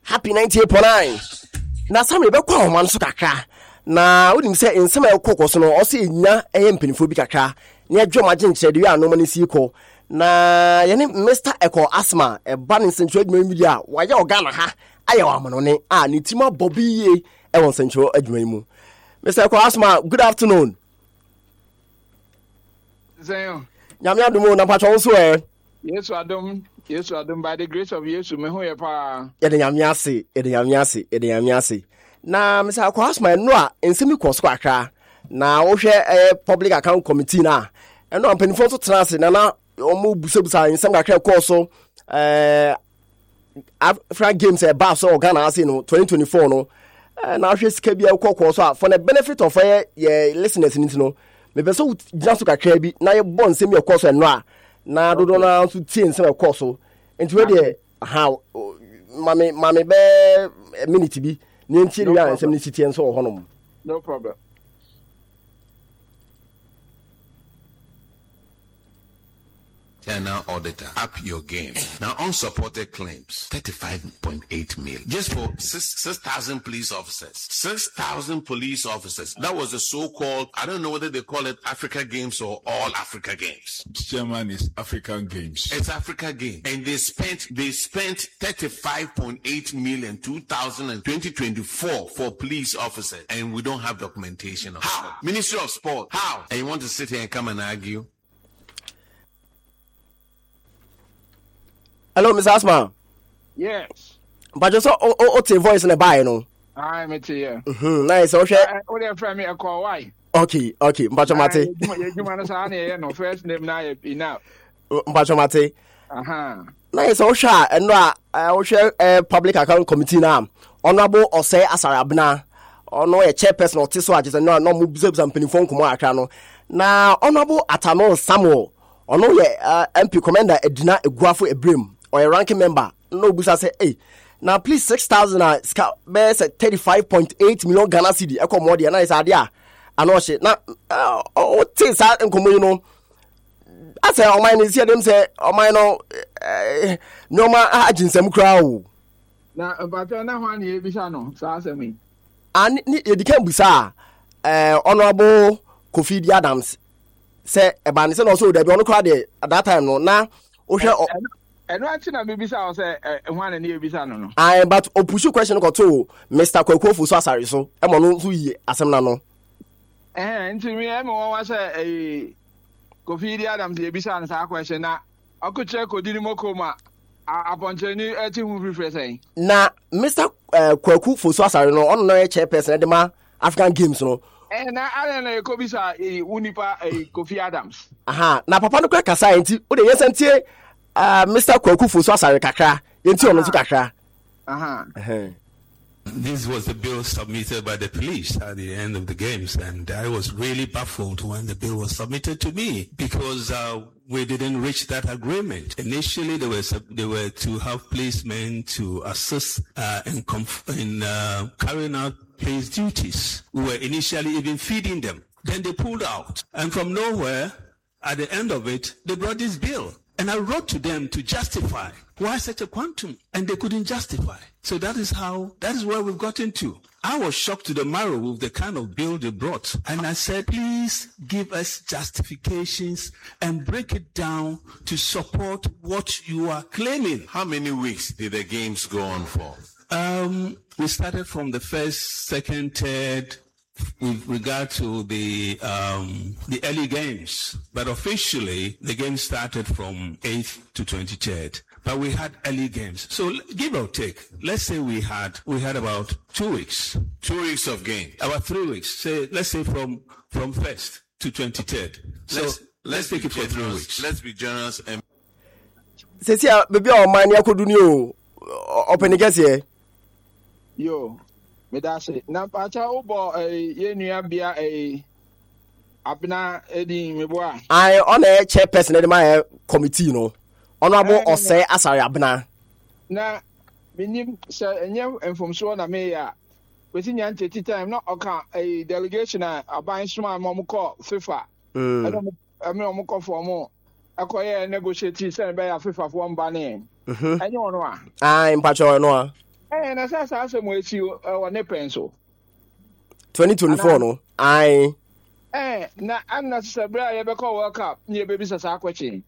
Happy 98.9. Na samre be kwa homan so kakra. Na wonim se nsema ekokɔ so no o se nya mpinifo bi kakra. Ne adwom agyenkyere de wi anom ne siko. Na yene Mr. Eko Asma eba ne nsentro adwuma media waye ogana ha aye wa monone a ne tima bobiye e won nsentro adwuma mu. Mr. Eko Asma, good afternoon. Zayo. Nyame adumo na patwa so Yesu adom by the grace of Yesu me ho ye pa. Yede nyame ase. Na Mr. Eko Asma no a ensemi kosko akra. Na wo hwe public account committee na eno ampanifo to transe na omo busebusa nsem kakra course Africa Games ba so Ghana ase no 2024 no na hwe sika bia kokko so for the benefit of your listeners nti no me be so gina so kakra bi na ye bon nsem ye course no a na dodo na so tie nsem course nti we de mame be minute bi ni nti ri an nsem ni tie nso ho no. No problem. Now auditor, up your game. Now unsupported claims, 35.8 million. Just for 6,000 police officers. 6,000 police officers. That was the so-called, I don't know whether they call it Africa Games or All Africa Games. Chairman is African Games. It's Africa Games. And they spent 35.8 million 2024 for police officers. And we don't have documentation of how? Ministry of Sport. How? And you want to sit here and come and argue? Hello, Mr. Asma. Yes. But just o voice in the buy no. I met here. Nice. Okay. O dey friend me a call why? Okay. Mbacho mate. You man say na no first name na enough. Mbacho mate. Nice. O sha eno o share public account committee na. Honorable Osei Asarabna. Ono ye chairperson o tiso agese no mo busebusa mpanifo nkomo akra no. Na Honorable Atano Samuel. Ono ye MP commander Edina Eguafo Ebrem. Or a ranking member, no busa say, hey, now please 6,000 bears at 35.8 million Ghana cedi. Echo more than nice idea. I know shit. Now, things out and come, you know. I say, oh, mine is here, them say, oh, mine, no, my agents, some crowd. Now, but now, one year, Bisano, so I say me. And it can be, sir, Honorable Kofi Adams say, a band is also that we on the crowd at that time, no, now, And what na maybe say one and near Bisano no. But opushu question ko to Mr. Kwaku Ofusu asare so e mo no so yi asem na no. Nti me am won say Kofi Adams e Bisano sa question na akoche ko diri mokoma aponcheni eti hu free say. Na Mr. Kwaku Ofusu asare no on no chairperson de ma African Games no. Na na ko bisa unipa Kofi Adams. Na papa no kwa kasa enti o de yesantie Mr. Kwaku Ofusu asare kakra yenti ono so kakra. This was the bill submitted by the police at the end of the games, and I was really baffled when the bill was submitted to me because we didn't reach that agreement. Initially, they were to have policemen to assist in carrying out police duties. We were initially even feeding them. Then they pulled out, and from nowhere, at the end of it, they brought this bill. And I wrote to them to justify why such a quantum, and they couldn't justify. So that is where we've gotten to. I was shocked to the marrow with the kind of bill they brought. And I said, please give us justifications and break it down to support what you are claiming. How many weeks did the games go on for? We started from the first, second, third, with regard to the early games, but officially the game started from 8th to 23rd. But we had early games, so give or take. Let's say we had about 2 weeks. 2 weeks of game. About 3 weeks. Let's say from 1st to 23rd. Let's take it for 3 weeks. Let's be generous. Sesi baby o man yakodu ni o open guess Yo. Medase na pacha ubo ye nua bia abna edi meboa on a chairperson de my committee no honorable Osei Asare abna na minim se enye infomso na me ya kwesi nya ncheti time na oka delegation aban suma momko FIFA ado me omko for mo akoye negotiate se be ya FIFA for mba ne enye ono a mpacho ono a And as I said, some way you on a pencil. 2024 no. I. Na I'm not sure I ever call World Cup near babies as a question.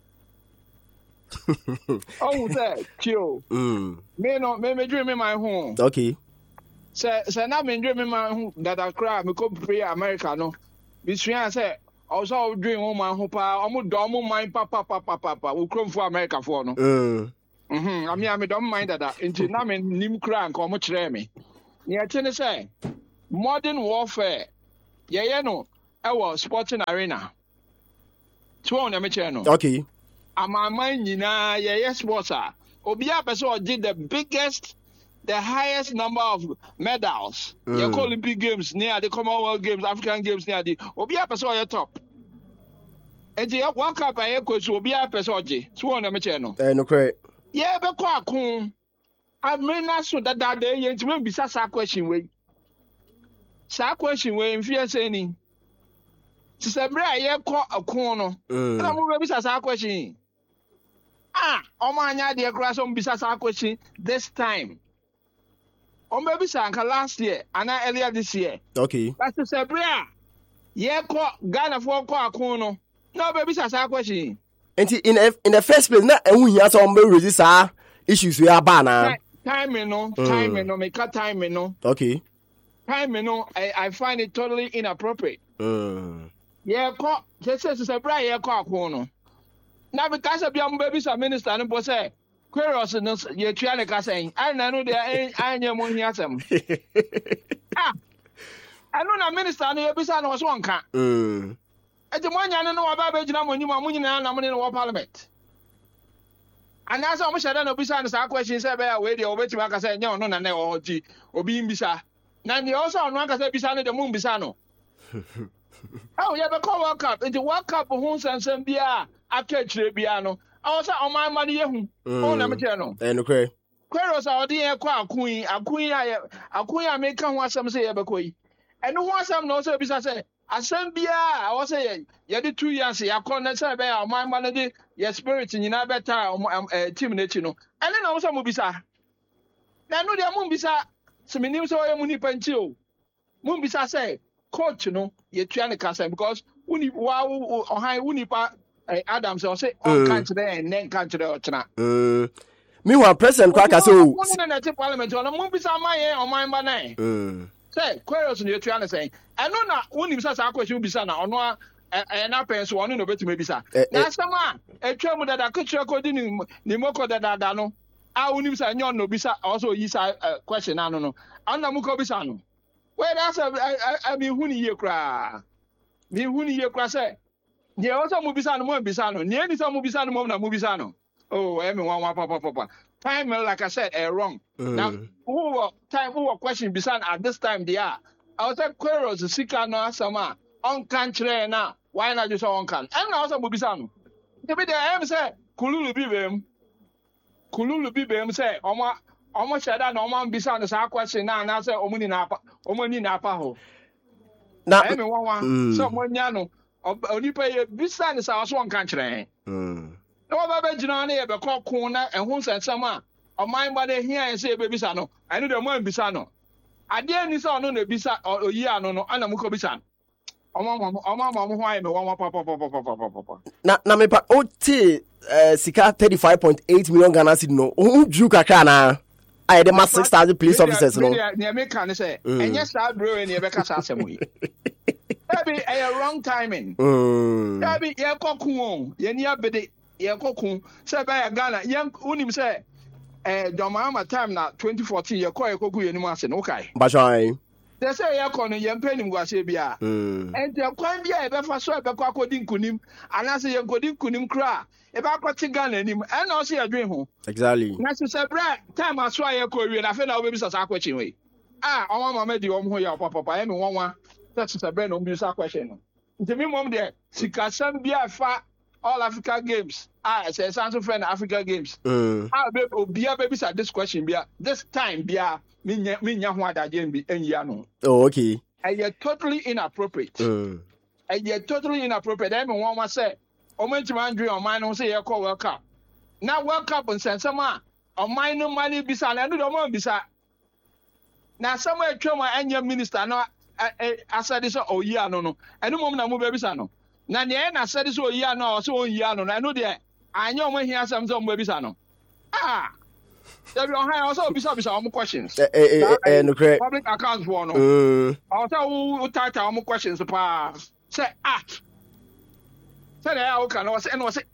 Oh, that kill. May not me dream in my home. Okay. Say now me dream in my home that I cry me come pray America no. Between I say also dream on my home pa omo do omo mind papa we come for America for no. I mean I don't mind that. Until now me nim cry and come kire me. Near ten say modern warfare. Yeah no. Our sporting arena. 2 on the channel. Okay. My mind, yes, sports are. Obia person did the biggest, the highest number of medals. You call Olympic Games near the Commonwealth Games, African Games near the Obia person your top. And the World Cup I echo to Obia person 2 on the channel. No correct. Yeah, but quite cool. I mean, that's so that day you will be such a question way. Sa question way in fear saying. Sabra ye call a corner. And I'm going to be a question. Omanya dear grass on Bisasa question this time. Maybe Sanka last year and earlier this year. Okay. That's the Sabra. Ye call Ghana for call a corner. No, baby, Sasa question. And in the first place, not and we have some resist issues we are banner. Time no, make a time no. Okay. Time no, I find it totally inappropriate. Yeah, call just as a bright air call corner. Now, because of young babies, a minister and boss say, Queros and your Trianica saying, I know they are your money at them. I know a minister and your business was one cat. At the one, I know about Benjamin when you are winning and I'm in our parliament. And as I wish I don't know, besides our questions, said, wait, the over to make us say, no, or being bizarre. Now, you also on one say, beside the moon, Bisano. Oh, yeah, but call World Cup. It's the World Cup of Hoons and Sambia. I catch the piano. I was on my money. Oh, let me tell you. And okay. Queros are dear queen. A queen, I make come what some say, Abakoi. And no one some knows besides say, I Sambia. I was saying, you did 2 years. I can't say, my money, your spirit in your better team, you know. And then also Mubisa. Now, no, there won't be some news or a money penchio. Mumbisa say. Coach, you know, you're trying to cast because wow, high Unipa Adams or say, oh, country and then country or China. Meanwhile, President Cracker, so Parliament on a movie on my money. Say, Queros and you're trying to say, I know not only such a question be son or no, and our parents one in a bit maybe, sir. That's the man, a trouble that I could check according to Nimoko that I don't know. I wouldn't say, no, bisa also is a question. I don't know. I'm not Mukobisano. Well, that's I mean, who you cry? Me who you cry say? You also Mubisano, Mubisano, near some Mubisano, Mubisano. Oh, everyone, papa. Time, like I said, wrong. Now, who question Bisan at this time they are. I was at Queros, the Sikano, Sama, on country now. Why not just on can? And also Mubisano. The bit I am say, Kululu Bibem say, almost said that no man beside the question now, and I say, Omuni Napa ho. Now, everyone, someone yano, only pay beside the house one country. No, Baba Janani, a clock corner, and who said summer, or mine by the here and say, Baby Sano. I know the one Bisano. I didn't saw no Bisa or Yano, and a Muko Bisan. Na me pa oti sika 35.8 million Ghana cedi no who drew kakana I the mass 6,000 police officers no near me can say and yes that bro in Rebecca Sassemu that be a wrong timing that be ye kokun ye nia bede ye kokun say by Ghana yan unim say John time na 2014 ye call ye koku ye nimu ase no kai bashai they say ye kono ye penim gwase bia and the kwan bia e be fa so e be kwa kodi nkunim anase ye kodi nkunim kra e ba kwati Ghana nim and also ye dwen ho exactly na so say bra time aso ye ko wie na fe na obebi sasa akwachi we oma mama di om ho ya papa e me wonwa that so bra na obebi sasa akwachi no nti me mom de sikasam bia fa all Africa games say Sanso friend Africa games obia baby say this question bia this time bia minya ho adaje bi enyi ano oh okay you're totally inappropriate you're totally inappropriate I mean one say o mentima Andrew on man say you call World Cup now World Cup and send some ɔman no money bisa na ɛno de ɔmo bisa na asɛm a atwa mu a ɛnyɛ minister no asɛde sɛ ɔyi ano no ɛno mmom na mo bɛbisa no na nea ɛyɛ na asɛde sɛ ɔyi ano a ɔsɛ ɔnyi ano no ɛno deɛ anyɛ ɔmo hia asɛm sɛ ɔmo bɛbisa no there be also some questions. Public accounts for no. Also, who type our questions say say I can was and was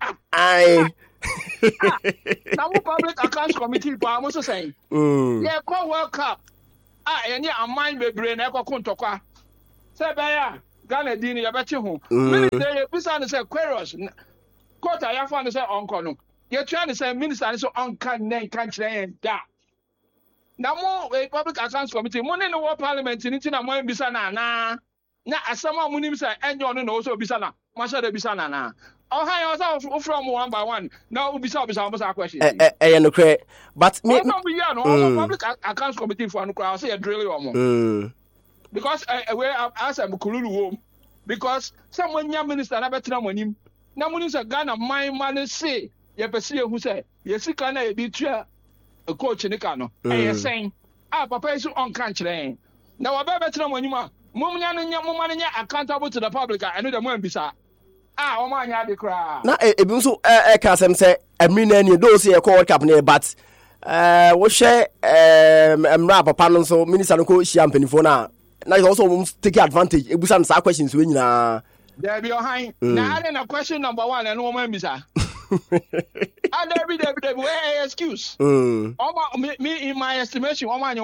now public accounts committee pa mo so say. Yeah, call World Cup. And yeah, mind be brain e ko kontokwa. Say be ya Ghana din ya beti ho. Minute dey bisa say queries. Court ya fa say onko no. You're trying to say minister so uncan country and that. Now more a public accounts committee, money in the war parliament in Itina Moy Bisana na asama munimsa and you know also Bisana, Masha de Bisana na. Oh, hi, also from one by one. Now Bisa almost a question. But me public accounts committee for I say a drill or more. Because where I asked Kululu home because someone young minister never tell him. Now Munisa Ghana my money say. Yepesie who say yesika na ebitua coach ne ka no saying papa is on country na wa ba betra monima mumnya no nya mumma nya accountable to the public I know the mo ambisa o ma nya de kra na ebi so ka sem say amina ni do say World Cup ne but wo hwe emra papa no so minister no ko hia mpanifo na is also take advantage ebusa no sa questions we nyina there be your high na na question number 1 and wo ma ambisa and every day excuse. Me in my estimation,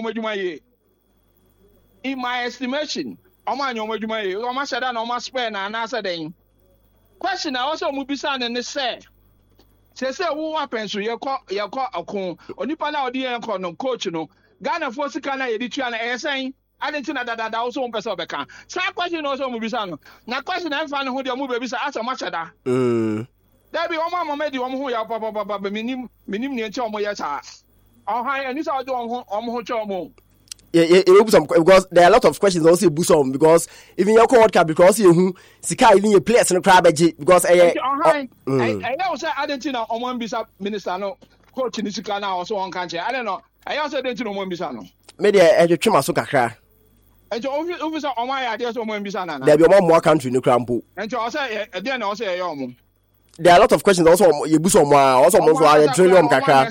in my estimation, almost said that almost spend and answer then. Question I also mubisa and they say who happens to your call a con or Nipana or the no coach no Ghana for Sikana edition saying I didn't know that also one person become. So question also mubisa. Now question I found who the movie ask a much of that. There be one mama di one who ya papa minim ni enche omo ya cha. Ohan and this I do omo cho omo. Because there are a lot of questions also busom because even your World Cup because you sika even your players no crab because I also I didn't know omo bisa minister no coach ni sika na also on country. I don't know. I also didn't know omo bisa no. Me dey twema so kakra. Ento officer omo ya dey so omo bisa na. There be omo country no crampo. Ento also dey na also ya omo. There are a lot of questions also you buso mo also mo so a trillion kakra.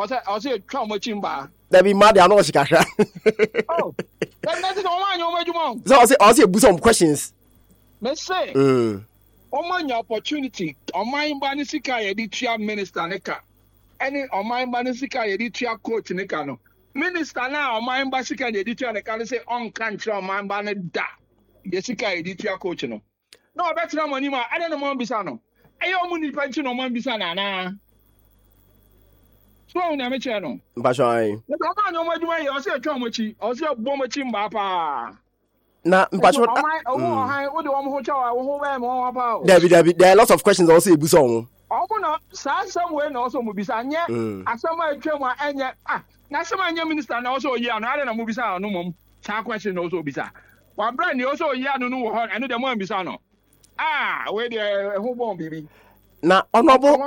There be mad and all kakra. Oh. That is all so also you buso questions. Me say. Oman opportunity. Oman banisika ye di tia minister neka. Any oman banisika ye di tia coach neka no. Minister na oman banisika ye di tia neka say on country oman ban da. Yesika ye di tia coach no. No better money ma. I don't know mo bisa no. Ayo mu ni panchi no man bisa na so na me che no ba shai na ba ma no maduma ye o se atwa mochi o se bo mochi mba pa na mpacho o de wo ho chawa wo ho ba mo pa there are lots of questions also ebuso on o no sa somewhere na also mu bisa nye asama atwa mu enye na asama anya minister na also yi anu na mu bisa no mom sa question na also bisa wa bra ni also yi anu no wo ho anu de mo bisa no where the who born baby. Now, honorable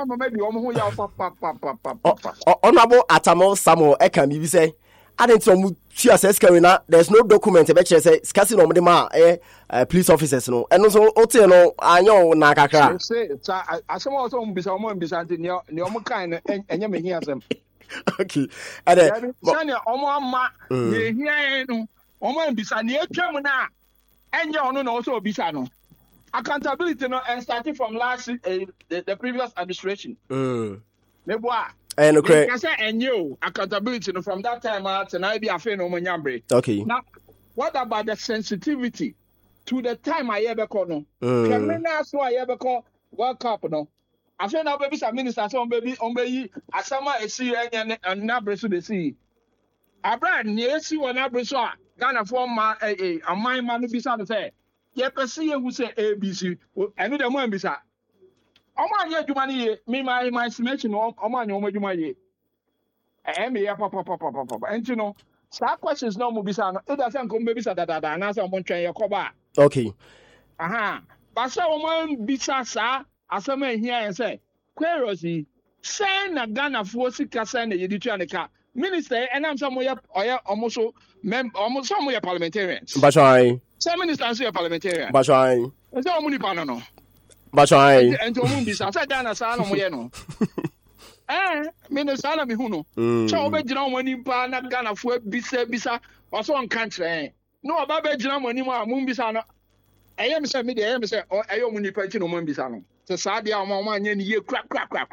Atamo Samuel Eka maybe say, I didn't know TSS carrying there's no document about say scarcity on the police officers no and also Oteno I know Nakaka. I some also be someone beside the Nyomo kind and you hear them. Okay, and then Oma here Oma beside the Germana and you know also Bisano. Accountability no and starting from last the previous administration. Meboa. And okay. I say and you accountability no from that time out and I be afraid no manyambre. Okay. Now what about the sensitivity to the time I ever call no? Criminal so I ever call World Cup no. I feel now baby some minister so baby asama esi and nabreso de see. Abra ni esi wa nabreso Ghana former a mind man bisa no say. Ye pesi who say ABC. I know the one bisa. Oma ye jumani ye. Me my estimation. Oma ye oma jumani ye. Me ya papa. And you know, some questions no mo bisa no. It doesn't come bisa da. Na say omo twen ye koba. Okay. But so omo bisa sa asema here and say queries Send na Ghana for sika send the editor minister and I'm some almost some parliamentarians. Bashai. Some ministers are parliamentarian. Bashai. And so many panano. Bashai. And to whom this outside Ghana Salon Moyeno. Minister Salami Huno. So obey John when you pan Ghana for bisa or so on country. No about John when you are Mumbisano. I am saying me, I am saying, or I am only pension on Mumbisano. So Sadia Mama and you crack.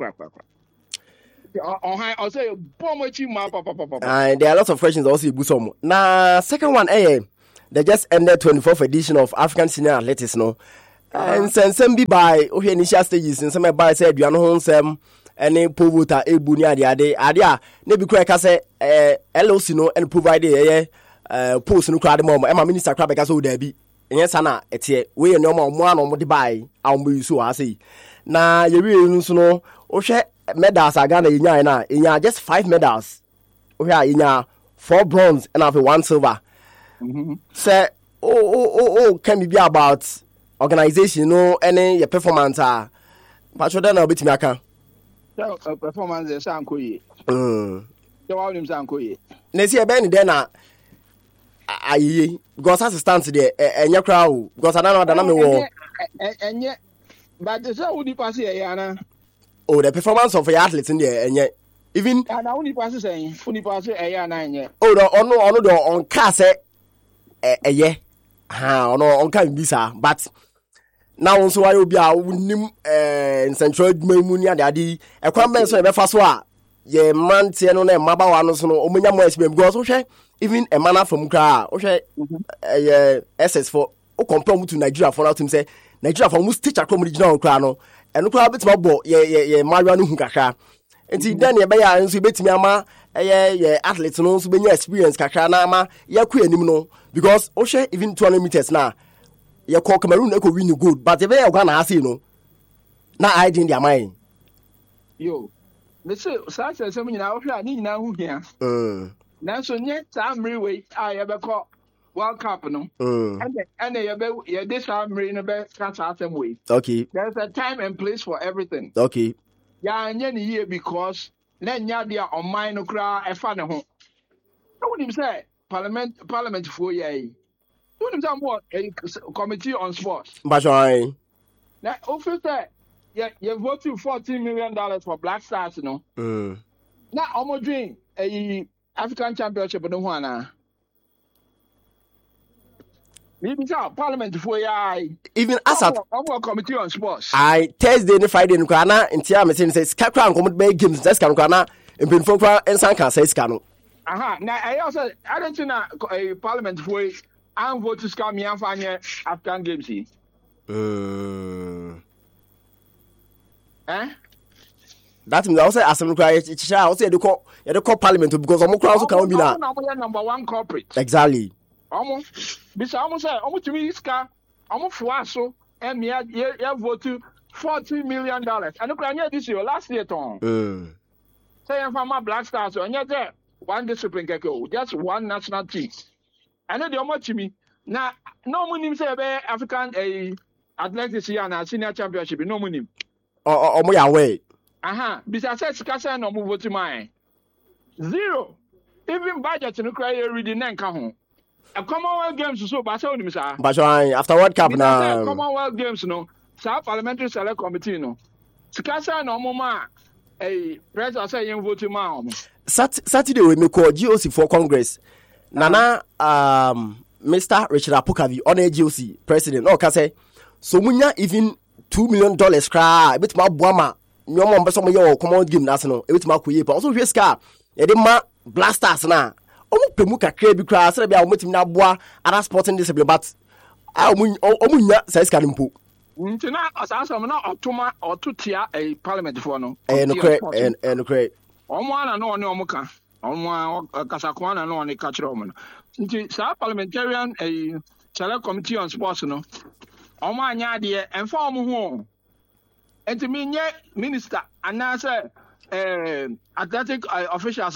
There are lots of questions also. Busom. Now, second one, they just ended 24th edition of African Senior Athletics, no. And some be by initial stages, and some by said, you are no home, any Povota, a bunia, the idea, maybe quick, I say, LOC, no, and provide a post no crowd moment. And my minister Crabbe, as old Debbie. Yes, Anna, it's here. We are no more one on the buy. I'll be so I say. Now, you really know, medals are Ghana in just 5 medals. We are in 4 bronze and after 1 silver. Say, can be about organization, no, any performance. Patrodan, I'll be to me. Performance is Sankoye. The volumes Sankoye. Nessie Benny, then I because as a stance there, and your crowd, because I don't know and yet, but the so would you pass here, Yana? Oh, the performance of the athletes in there, and yet, even. And I only pass saying, fully pass it, Yana. Oh, no, on cassette, yeah. How no, on can be, sir, but now also I will be out in Central Munia, Daddy, a comment so ever fast war. Ye man, Tiano, Maba, no, Omunia Moise, because, even a man from Kra, SS for compare to Nigeria for out him say, Nigeria for most teacher come regional crano. And look a bit more bo, Mariano Hunkaka. And see, then ye and so bet me ama, athletes no so be experience Kakanama, ya queen no, because even 200 meters now, ya call Cameroon echo win good, but the way I'm gonna ask you no. Now I didn't their mind. Yo, let's say, such as some in our planning now here. Now, so yet, I'm really I ever call World Cup, no? And this time in a best catch way. Okay. There's a time and place for everything. Okay. Yeah, and any year because then you're on mine no cry a fan of home. I wouldn't say Parliament for ye. Wouldn't say what a committee on sports. But I now, officer, you're voting $14 million for Black Stars, you know. Now, I'm doing a African Championship in the one. Maybe Parliament for even as a committee on sports. I Thursday and Friday in Ghana in Tiama says Kakran come by games that's Ghana in Pinfokra and Sanka says Kano. Now I also I don't know a Parliament for I'm voting to scam me and find African games. That means also as some cry I say the call Parliament because I'm also can be now. Number 1 corporate. Exactly. Almost to me, Ska, almost for so, and me, vote to $40 million. And look, I know this year, last year, Tom. Say, I'm from my Black Stars, and yet there, one discipline can go, just one national team. I know the much to me. Now, no money say African athletics here and senior championship, no money. Oh, my way. Besides, Ska, no move to mine. 0. Even budget in Ukraine reading and come home. A Commonwealth Games so Barcelona, sir. But after World Cup now. Commonwealth Games, no. South Parliamentary Select Committee, no. Skasa no mama. A president saying vote to mom. Saturday we may call GOC for Congress. Nana, Mr. Richard Apokavi on a GOC president. No, can say. So munya even $2 million cry. A bit more Buama. No more, but some of your Commonwealth Game national. A bit more kuye. But also risk car. Edema blasters now. Pemuka Krabi Crass, I'll meet him now, boy, and sporting discipline, but Omunya says Kalimpo. Tonight, as I am not Otoma or 2 tier a parliament for no. And great. On one and on Omoka, on one Casakwana and on a catch Roman. South Parliamentarian a select committee on sports, no. On one idea and form home. And to me, minister, and now say athletic officials